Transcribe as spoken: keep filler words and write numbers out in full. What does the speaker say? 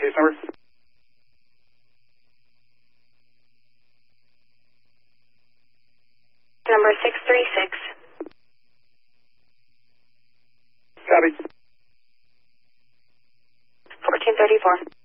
case number? Number six three six. Copy. fourteen thirty-four.